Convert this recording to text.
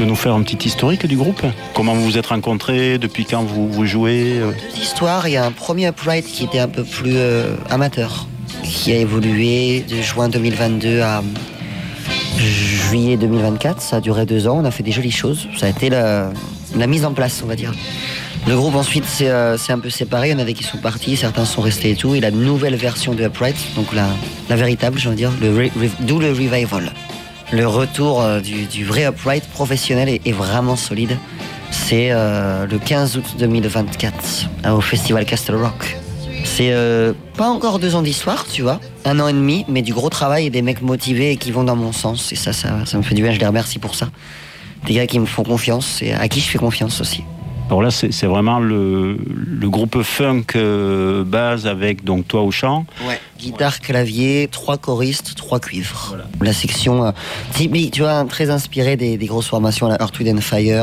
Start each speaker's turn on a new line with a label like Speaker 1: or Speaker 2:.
Speaker 1: peux nous faire un petit historique du groupe ? Comment vous vous êtes rencontrés ? Depuis quand vous jouez ?
Speaker 2: Deux histoires. Il y a un premier Upright qui était un peu plus amateur, qui a évolué de juin 2022 à juillet 2024. Ça a duré 2 ans. On a fait des jolies choses. Ça a été la mise en place, on va dire. Le groupe ensuite s'est un peu séparé. Il y en avait qui sont partis, certains sont restés et tout. Et la nouvelle version de Upright, donc la véritable, je veux dire, d'où le revival. Le retour du vrai Upright professionnel est vraiment solide. C'est le 15 août 2024 au Festival Castle Rock. C'est pas encore 2 ans d'histoire, tu vois, 1 an et demi, mais du gros travail et des mecs motivés et qui vont dans mon sens. Et ça me fait du bien, je les remercie pour ça. Des gars qui me font confiance et à qui je fais confiance aussi.
Speaker 1: Alors là, c'est vraiment le groupe funk base avec donc toi au chant.
Speaker 2: Ouais. Guitare, clavier, 3 choristes, 3 cuivres. Voilà. La section typique, tu vois, très inspirée des grosses formations à la Earth, Wind & Fire.